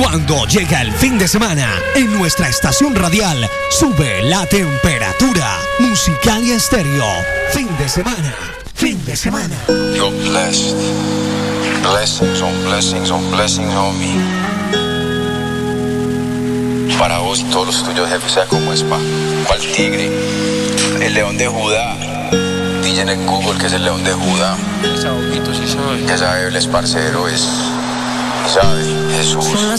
Cuando llega el fin de semana, en nuestra estación radial sube la temperatura. Musicalia Estéreo. Fin de semana. Fin de semana. You're blessed. Blessings on blessings on blessings on me. Para vos y todos los tuyos, jefe, sea como es pa. ¿Cuál tigre? El león de Judá. DJ en Google que es el león de Judá. Esa boquito sí sabe. Ya sabe, él es parcero, es... ¿Sabe? Jesús.